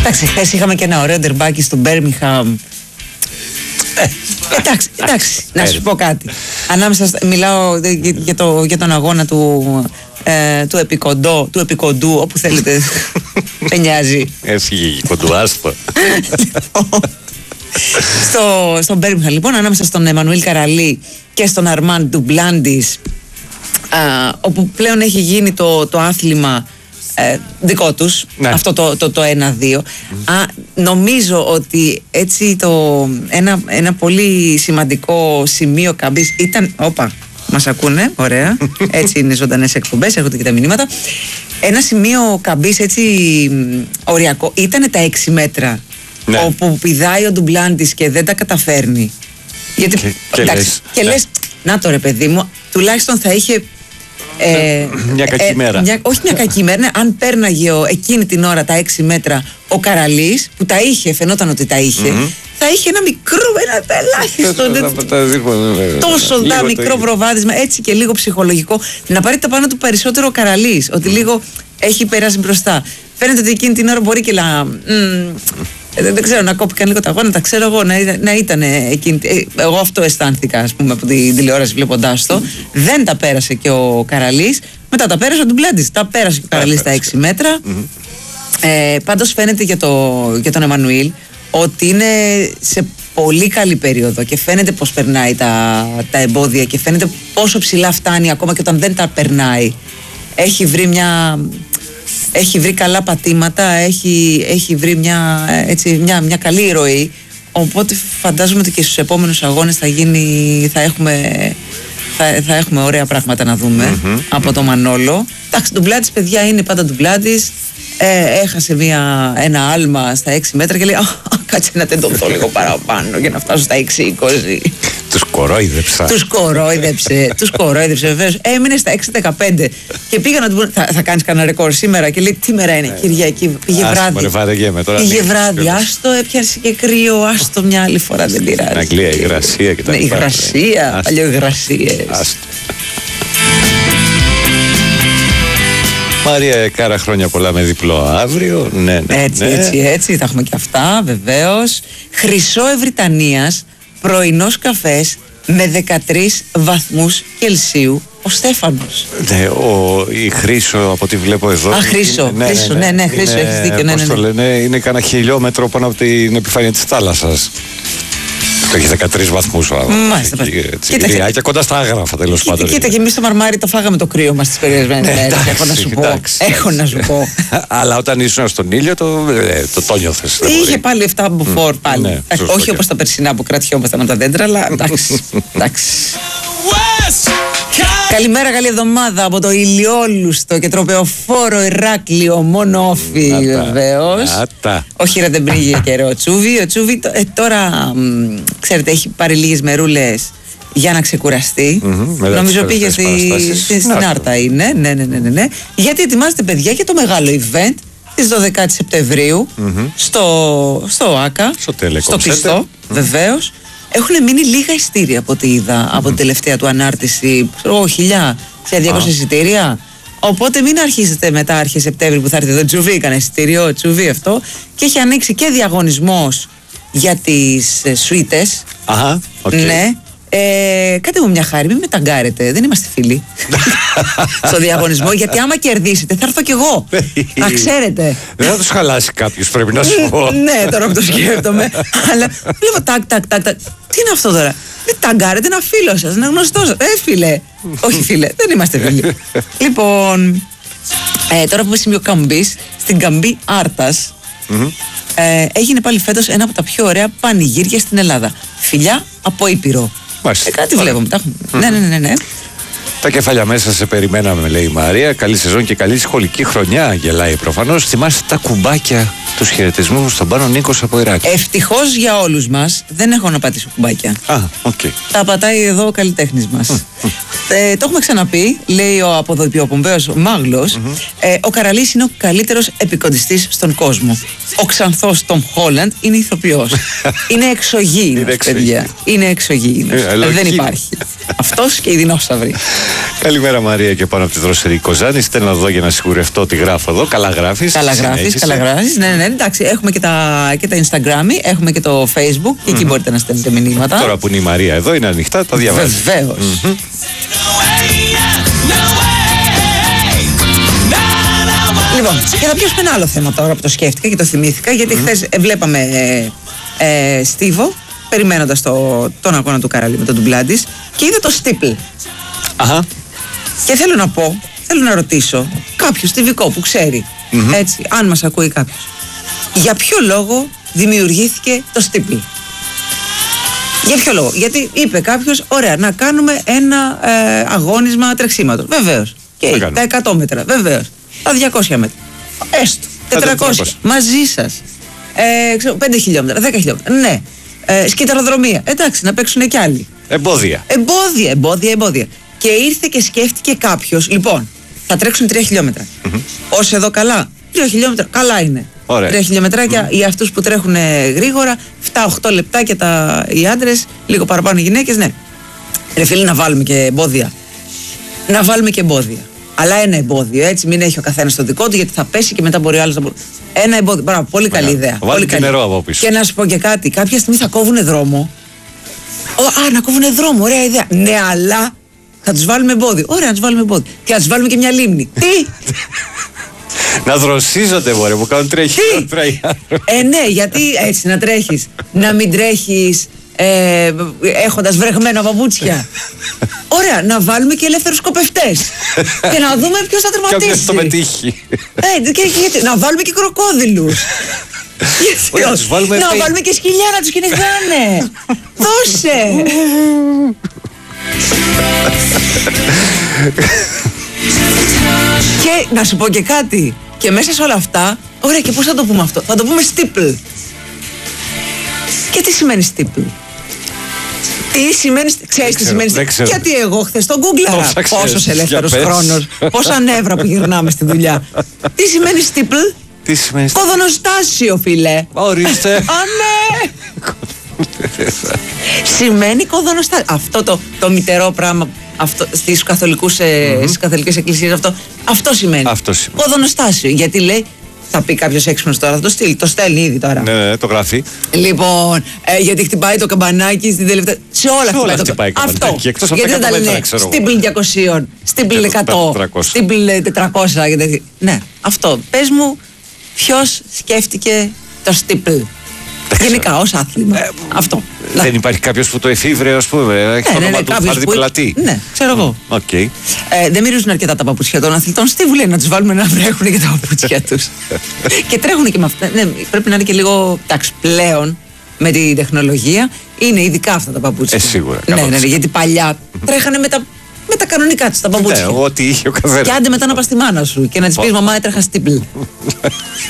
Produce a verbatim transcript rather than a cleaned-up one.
Εντάξει, χθες είχαμε και ένα ωραίο ντερμπάκι στο Μπέρμιγχαμ. Ε, εντάξει, εντάξει, να σου πω κάτι. Ανάμεσα, μιλάω για, το, για τον αγώνα του, ε, του, επικοντό, του επικοντού, όπου θέλετε. Δεν νοιάζει. Έφυγε κοντού, άστο. στο, στο Μπέρμιγχαμ, λοιπόν, ανάμεσα στον Εμμανουήλ Καραλί και στον Αρμάν Ντουμπλάντις, όπου πλέον έχει γίνει το, το άθλημα ε, δικό τους, ναι. Αυτό το, το, το ένα δύο. Mm. Α, νομίζω ότι έτσι το, ένα, ένα πολύ σημαντικό σημείο καμπής ήταν, όπα, μας ακούνε, ωραία, έτσι είναι ζωντανές εκπομπές, έρχονται και τα μηνύματα. Ένα σημείο καμπής έτσι οριακό ήταν τα έξι μέτρα, ναι. Όπου πηδάει ο Ντουμπλάντις και δεν τα καταφέρνει. Γιατί, και, και εντάξει, λες, και ναι. λες, να το ρε παιδί μου, τουλάχιστον θα είχε Ε, μια κακή ε, μέρα. Μια, όχι μια κακή μέρα, ναι, αν πέρναγε ο, εκείνη την ώρα τα έξι μέτρα ο Καραλής, που τα είχε, φαινόταν ότι τα είχε, mm-hmm. θα είχε ένα μικρό, ένα ελάχιστο. Τόσο δα, μικρό προβάδισμα, έτσι και λίγο ψυχολογικό. Να πάρει τα πάνω του περισσότερο ο Καραλής, ότι mm. λίγο έχει περάσει μπροστά. Φαίνεται ότι εκείνη την ώρα μπορεί και να. Μ, δεν, δεν ξέρω, να κόπηκαν λίγο τα γόνα, τα ξέρω εγώ, να, να ήταν εκείνη. Εγώ αυτό αισθάνθηκα, ας πούμε, από την τηλεόραση βλέποντάς το. Δεν τα πέρασε και ο Καραλής. Μετά τα πέρασε ο Ντουμπλάντις. Τα πέρασε και ο Καραλής στα έξι μέτρα. Ε, πάντως φαίνεται για, το, για τον Εμμανουήλ ότι είναι σε πολύ καλή περίοδο και φαίνεται πως περνάει τα, τα εμπόδια και φαίνεται πόσο ψηλά φτάνει ακόμα και όταν δεν τα περνάει. Έχει βρει μια. Έχει βρει καλά πατήματα, έχει, έχει βρει μια, έτσι, μια, μια καλή ροή. Οπότε φαντάζομαι ότι και στους επόμενους αγώνες θα, γίνει, θα, έχουμε, θα, θα έχουμε ωραία πράγματα να δούμε mm-hmm. από το Μανόλο. Εντάξει, Ντουμπλάντις, παιδιά, είναι πάντα Ντουμπλάντις. Ε, έχασε μια, ένα άλμα στα έξι μέτρα και λέει κάτσε να τεντωθώ λίγο παραπάνω για να φτάσω στα έξι είκοσι. Τους κορόιδεψα. Τους κορόιδεψε, τους κορόιδεψε βεβαίως. Έμεινε στα έξι δεκαπέντε και πήγα να του πω θα, θα κάνεις κανένα ρεκόρ σήμερα και λέει τι μέρα είναι, ε, Κυριακή, πήγε βράδυ. Πήγε βράδυ, άστο, έπιασε και κρύο, άστο μια άλλη φορά, δεν πειράζει. Στην Αγγλία, υγρασία και τα λοιπά. Υγρασία, παλιοϊγρασίες. Μαρία Κάρα, χρόνια πολλά με διπλό αύριο. Ναι, ναι, έτσι, ναι. έτσι, έτσι, θα έχουμε και αυτά βεβαίως. Χρυσό Ευρυτανίας, πρωινός καφές με δεκατρείς βαθμούς Κελσίου. Ο Στέφανος. Ναι, ο, η Χρύσο από ό,τι βλέπω εδώ. Α, Χρύσο, ναι, Χρύσο, ναι, ναι, ναι, Χρύσο, έχεις δίκιο. Ναι, ναι, ναι. Το λένε, είναι κανένα χιλιόμετρο πάνω από την επιφάνεια της θάλασσας. Το έχει δεκατρείς βαθμούς ο άνθρωπος. Μάλιστα. Κοίτα, και κοντά στα άγραφα, τέλος πάντων. Κοίτα, και εμείς στο Μαρμάρι το φάγαμε το κρύο μας τις περιορισμένες μέρες. Έχω να σου πω. Έχω να σου πω. Αλλά όταν ήσουν στον ήλιο το, το, το νιώθες. Είχε πάλι εφτά από φορ πάλι. Ναι, όχι όπως τα περσινά που κρατιόμασταν από τα δέντρα, αλλά εντάξει. Καλημέρα, καλή εβδομάδα από το ηλιόλουστο και τροπεοφόρο Ηράκλειο, μόνο όφι βεβαίως. Όχι, ρε, δεν πνίγει καιρό ο Τσούβι. Ο Τσούβι ε, τώρα, μ, ξέρετε, έχει πάρει λίγες μερούλες για να ξεκουραστεί. Mm-hmm, νομίζω πήγε στη, στη, στην Άρτα είναι. Ναι, ναι, ναι, ναι, ναι. Γιατί ετοιμάζεται, παιδιά, για το μεγάλο event της δωδεκάτη Σεπτεμβρίου mm-hmm. στο, στο ΆΚΑ, στο, στο κλειστό, mm-hmm. βεβαίως. Έχουν μείνει λίγα εισιτήρια από ό,τι είδα mm-hmm. από την τελευταία του ανάρτηση. Oh, χιλιά, σε διακόσια ah. εισιτήρια. Οπότε μην αρχίσετε μετά αρχή Σεπτέμβρη που θα έρθει εδώ Τσουβί, έκανε εισιτήριο, Τσουβί αυτό. Και έχει ανοίξει και διαγωνισμός για τις ε, σουίτες. Αχα, okay. Ναι. Ε, κάντε μου μια χάρη, μην με ταγκάρετε. Δεν είμαστε φίλοι στο διαγωνισμό. Γιατί άμα κερδίσετε, θα έρθω κι εγώ. Να ξέρετε. Δεν θα τους χαλάσει κάποιος, πρέπει να σου πω. Ναι, τώρα που το σκέφτομαι. Αλλά βλέπω τάκ, τάκ, τάκ. Τι είναι αυτό τώρα? Δεν ταγκάρετε, ένα φίλο σας, ένα γνωστό σας. Ε, φίλε. Όχι, φίλε, δεν είμαστε φίλοι. Λοιπόν, ε, τώρα που είμαι σημείο καμπής, στην καμπή Άρτας, ε, έγινε πάλι φέτος ένα από τα πιο ωραία πανηγύρια στην Ελλάδα. Φιλιά από Ήπειρο. Ε, κάτι βλέπουμε. Mm-hmm. Ναι, ναι, ναι, ναι. Τα κεφάλια μέσα σε περιμέναμε, λέει η Μαρία. Καλή σεζόν και καλή σχολική χρονιά, γελάει προφανώς. Θυμάστε τα κουμπάκια, τους χαιρετισμούς στον Πάνο Νίκος από Ηράκλειο. Ευτυχώς για όλους μας δεν έχω να πατήσω κουμπάκια. Α, οκ. Okay. Τα πατάει εδώ ο καλλιτέχνης μας. Mm. Ε, το έχουμε ξαναπεί, λέει ο αποδοποιοπομπαίος Μάγλος. Mm-hmm. Ε, ο Καραλής είναι ο καλύτερος επικοντιστής στον κόσμο. Ο Ξανθός Τομ Χόλαντ είναι ηθοποιός. Είναι εξωγήινος, παιδιά. Είναι εξωγήινος. Ε, δεν υπάρχει. Αυτός και οι δεινόσαυροι. Καλημέρα Μαρία και πάνω από τη δροσερή Κοζάνη. Στέλνω εδώ για να σιγουρευτώ τι γράφω εδώ. Καλά γράφεις. Καλά γράφεις, καλά γράφεις. Ναι, ναι, εντάξει. Έχουμε και τα, και τα Instagram, έχουμε και το Facebook και εκεί mm-hmm. μπορείτε να στέλνετε μηνύματα. Τώρα που είναι η Μαρία εδώ είναι ανοιχτά, τα διαβάζω. Βεβαίως. Mm-hmm. Λοιπόν, και θα πιάσουμε ένα άλλο θέμα τώρα που το σκέφτηκα και το θυμήθηκα, γιατί mm-hmm. χθες βλέπαμε ε, ε, Στίβο περιμένοντας το, τον αγώνα του Καραλή με τον ντουμπλάντης και είδα το στίπλ. Αχα. Και θέλω να πω, θέλω να ρωτήσω κάποιο στιβικό που ξέρει, mm-hmm. έτσι, αν μας ακούει κάποιος, για ποιο λόγο δημιουργήθηκε το στίπλ? Για ποιο λόγο? Γιατί είπε κάποιος, ωραία, να κάνουμε ένα ε, αγώνισμα τρεξίματος. Βεβαίως. Και τα εκατό μέτρα. Βεβαίως. Τα διακόσια μέτρα. Έστω. τετρακόσια. Μαζί σας. Ε, ξέρω, πέντε χιλιόμετρα, δέκα χιλιόμετρα. Ναι. Ε, σκυταροδρομία. Εντάξει, να παίξουν κι άλλοι. Εμπόδια. Εμπόδια, εμπόδια, εμπόδια. Και ήρθε και σκέφτηκε κάποιος, λοιπόν, θα τρέξουν τρία χιλιόμετρα. Mm-hmm. Ως εδώ καλά. Τρία χιλιόμετρα, καλά είναι. Ωραία. Τρία χιλιόμετράκια mm-hmm. για αυτούς που τρέχουν γρήγορα, επτά οχτώ λεπτάκια τα, οι άντρες, λίγο παραπάνω οι γυναίκες, ναι. Ρε φίλοι, να βάλουμε και εμπόδια. Να βάλουμε και εμπόδια. Αλλά ένα εμπόδιο, έτσι, μην έχει ο καθένας το δικό του, γιατί θα πέσει και μετά μπορεί ο άλλος να. Ένα εμπόδιο. Μπράβο, πολύ καλή ιδέα. Βάλει και νερό από πίσω. Και να σου πω και κάτι, κάποια στιγμή θα κόβουν δρόμο. Ο, α, να κόβουν δρόμο, ωραία ιδέα. Ναι, αλλά θα τους βάλουμε εμπόδιο. Ωραία, να τους βάλουμε εμπόδιο. Και να τους βάλουμε και μια λίμνη. Τι! Να δροσίζονται, μωρέ, που κάνουν τρέχει. Ε, ναι, γιατί έτσι να τρέχεις. Να μην τρέχεις ε, έχοντας βρεγμένα παπούτσια. Ωραία, να βάλουμε και ελεύθερους σκοπευτές. Και να δούμε ποιος θα τερματίσει. Κάποιος το πετύχει. Ε, και, και, να βάλουμε και κροκόδιλους. Ωραία, να, βάλουμε να βάλουμε και σκυλιά να τους κυνηγάνε. Δώσε. Και να σου πω και κάτι. Και μέσα σε όλα αυτά, ωραία, και πώς θα το πούμε αυτό? Θα το πούμε στίπλ. Και τι σημαίνει στίπλ? Τι σημαίνει, ξέρεις τι σημαίνει? Γιατί εγώ χθες τον γκούγκλαρα. Πόσος ελεύθερος χρόνος, πόσα νεύρα που γυρνάμε στη δουλειά. Τι σημαίνει στίπλ? Τι σημαίνει? Κοδωνοστάσιο, φίλε. Ορίστε. Α, ναι. Σημαίνει κοδωνοστάσιο. Αυτό το, το μητερό πράγμα αυτό, στις, καθολικούς, mm-hmm. στις καθολικές εκκλησίες αυτό, αυτό σημαίνει. Αυτό σημαίνει. Κοδωνοστάσιο. Γιατί λέει, θα πει κάποιος έξυπνος τώρα, θα το στείλει. Το στέλνει ήδη τώρα. Ναι, ναι, το γράφει. Λοιπόν, ε, γιατί χτυπάει το καμπανάκι στην τελευταία. Σε όλα, σε όλα χτυπάει, το καμπανάκι. Αυτό. Γιατί δεν τα λένε στίμπλ διακόσια, στίμπλ εκατό, στίμπλ τετρακόσια. Ναι, αυτό. Πες μου, ποιος σκέφτηκε το στίμπλ? Γενικά, ως άθλημα. Ε, αυτό. Δεν υπάρχει κάποιος που το εφήβρε, ας πούμε. Έχει ναι, το ναι, όνομα ναι, του Φαρδί Πελατή. Ναι, ξέρω εγώ. Okay. Ε, δεν μυρίζουν αρκετά τα παπούτσια των αθλητών. Στίβου λέει να τους βάλουμε να βρέχουν και τα παπούτσια τους. Και τρέχουν και με αυτά. Ναι, πρέπει να είναι και λίγο. Εντάξει, πλέον με την τεχνολογία είναι ειδικά αυτά τα παπούτσια. Ε, σίγουρα. Ναι, ναι, ναι, γιατί παλιά τρέχανε με τα. Με τα κανονικά τους τα παπούτσια. Ναι, ό,τι είχε ο καθένας. Και άντε μετά να πας στη μάνα σου και να της πεις, μαμά, έτρεχα στίμπλ.